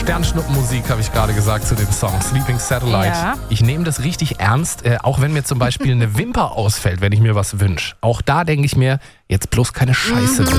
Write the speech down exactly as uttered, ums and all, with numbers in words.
Sternschnuppenmusik, habe ich gerade gesagt zu dem Song Sleeping Satellite. Ja. Ich nehme das richtig ernst, äh, auch wenn mir zum Beispiel eine Wimper ausfällt, wenn ich mir was wünsche. Auch da denke ich mir, jetzt bloß keine Scheiße.